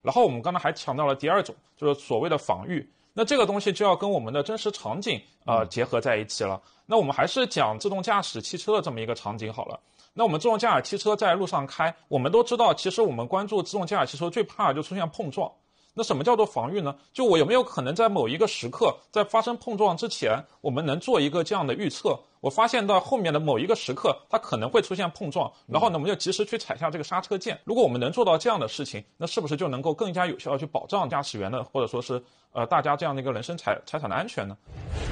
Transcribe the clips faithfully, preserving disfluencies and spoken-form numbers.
然后我们刚才还强调了第二种，就是所谓的防御。那这个东西就要跟我们的真实场景呃结合在一起了。那我们还是讲自动驾驶汽车的这么一个场景好了。那我们自动驾驶汽车在路上开，我们都知道，其实我们关注自动驾驶汽车最怕的就出现碰撞。那什么叫做防御呢？就我有没有可能在某一个时刻，在发生碰撞之前，我们能做一个这样的预测？我发现到后面的某一个时刻，它可能会出现碰撞，然后呢，我们就及时去踩下这个刹车键。如果我们能做到这样的事情，那是不是就能够更加有效地去保障驾驶员的，或者说是呃大家这样的一个人身财财产的安全呢？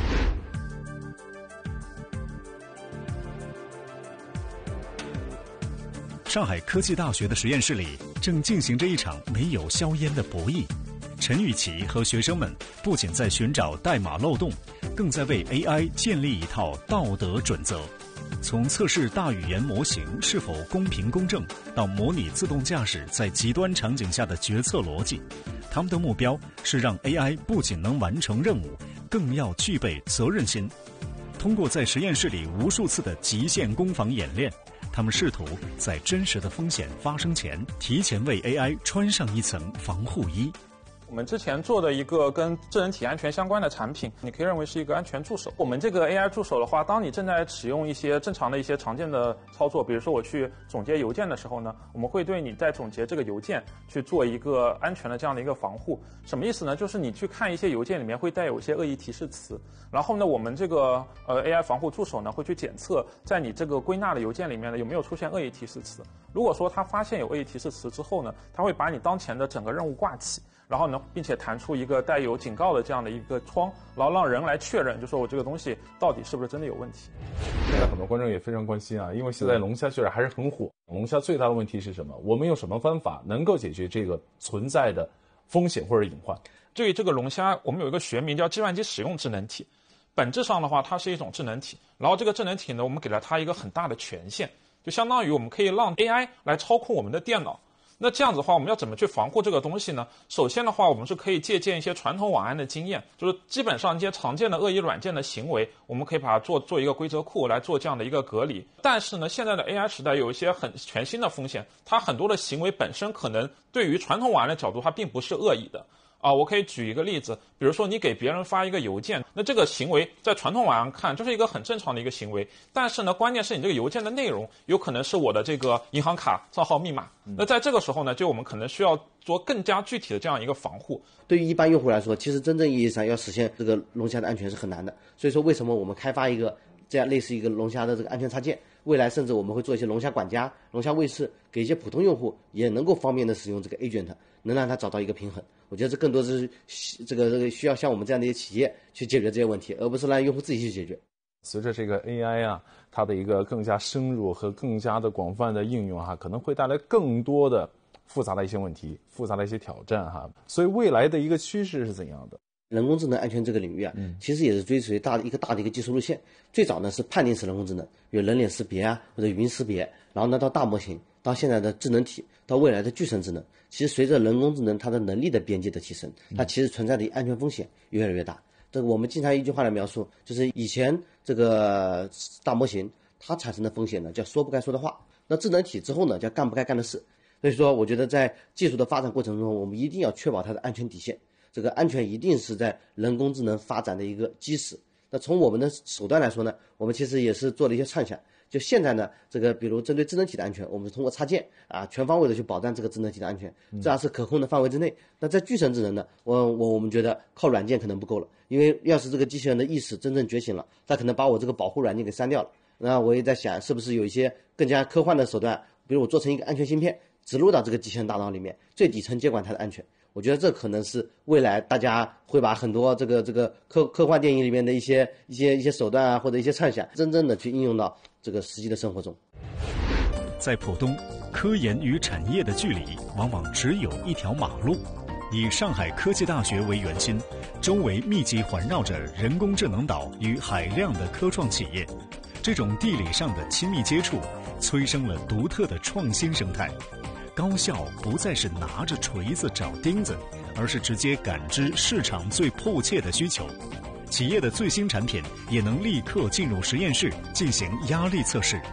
上海科技大学的实验室里正进行着一场没有硝烟的博弈。陈玉琪和学生们不仅在寻找代码漏洞，更在为 A I 建立一套道德准则。从测试大语言模型是否公平公正，到模拟自动驾驶在极端场景下的决策逻辑，他们的目标是让 A I 不仅能完成任务，更要具备责任心。通过在实验室里无数次的极限攻防演练，他们试图在真实的风险发生前，提前为 A I 穿上一层防护衣。 我们之前做的一个跟智能体安全相关的产品，你可以认为是一个安全助手。我们这个 A I 助手的话，当你正在使用一些正常的一些常见的操作，比如说我去总结邮件的时候呢，我们会对你在总结这个邮件去做一个安全的这样的一个防护。什么意思呢？就是你去看一些邮件里面会带有一些恶意提示词，然后呢，我们这个呃 A I 防护助手呢会去检测在你这个归纳的邮件里面呢有没有出现恶意提示词。如果说它发现有恶意提示词之后呢，它会把你当前的整个任务挂起。然后呢，并且弹出一个带有警告的这样的一个窗，然后让人来确认，就说我这个东西到底是不是真的有问题。 现在很多观众也非常关心啊，因为现在龙虾确实还是很火。龙虾最大的问题是什么？我们有什么方法能够解决这个存在的风险或者隐患？ 对于这个龙虾，我们有一个学名叫计算机使用智能体。本质上的话，它是一种智能体。然后这个智能体呢，我们给了它一个很大的权限，就相当于我们可以让 A I 来操控我们的电脑。那这样子的话，我们要怎么去防护这个东西呢？首先的话，我们是可以借鉴一些传统网安的经验，就是基本上一些常见的恶意软件的行为，我们可以把它做做一个规则库来做这样的一个隔离。但是呢，现在的 A I 时代有一些很全新的风险，它很多的行为本身可能对于传统网安的角度，它并不是恶意的。啊，我可以举一个例子，比如说你给别人发一个邮件，那这个行为在传统网上看就是一个很正常的一个行为，但是呢，关键是你这个邮件的内容有可能是我的这个银行卡账号密码，那在这个时候呢，就我们可能需要做更加具体的这样一个防护。 对于一般用户来说，其实真正意义上要实现这个龙虾的安全是很难的，所以说为什么我们开发一个这样类似一个龙虾的这个安全插件，未来甚至我们会做一些龙虾管家、龙虾卫士，给一些普通用户也能够方便的使用这个 agent， 能让它找到一个平衡。我觉得这更多是这个这个需要像我们这样的一些企业去解决这些问题，而不是让用户自己去解决。 随着这个 A I 啊，它的一个更加深入和更加的广泛的应用哈、啊，可能会带来更多的复杂的一些问题、复杂的一些挑战哈、啊。所以未来的一个趋势是怎样的？ 人工智能安全这个领域啊，嗯、其实也是追随大一个大的一个技术路线。最早呢是判定式人工智能，有人脸识别啊或者语音识别，然后呢到大模型，到现在的智能体，到未来的具身智能。其实随着人工智能它的能力的边界的提升，它其实存在的安全风险越来越大。这个我们经常一句话来描述，就是以前这个大模型它产生的风险呢叫说不该说的话，那智能体之后呢叫干不该干的事。所以说我觉得在技术的发展过程中，我们一定要确保它的安全底线，这个安全一定是在人工智能发展的一个基石。那从我们的手段来说呢，我们其实也是做了一些畅想。就现在呢，这个比如针对智能体的安全，我们是通过插件啊，全方位的去保障这个智能体的安全，这样是可控的范围之内。那在具身智能呢，我我我们觉得靠软件可能不够了，因为要是这个机器人的意识真正觉醒了，它可能把我这个保护软件给删掉了。那我也在想，是不是有一些更加科幻的手段，比如我做成一个安全芯片，植入到这个机器人大脑里面，最底层接管它的安全。我觉得这可能是未来大家会把很多这个这个科科幻电影里面的一些一些一些手段啊，或者一些畅想，真正的去应用到这个实际的生活中。 在浦东，科研与产业的距离往往只有一条马路。以上海科技大学为圆心，周围密集环绕着人工智能岛与海量的科创企业。这种地理上的亲密接触，催生了独特的创新生态。高校不再是拿着锤子找钉子，而是直接感知市场最迫切的需求。企业的最新产品也能立刻进入实验室进行压力测试。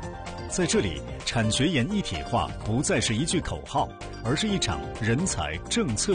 在这里，产学研一体化不再是一句口号，而是一场人才政策